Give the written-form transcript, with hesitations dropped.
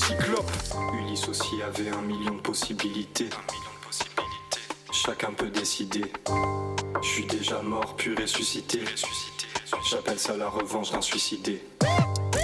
cyclope. Ulysse aussi avait 1 million de possibilités. Chacun peut décider. Je suis déjà mort puis ressuscité. J'appelle ça la revanche d'un suicidé.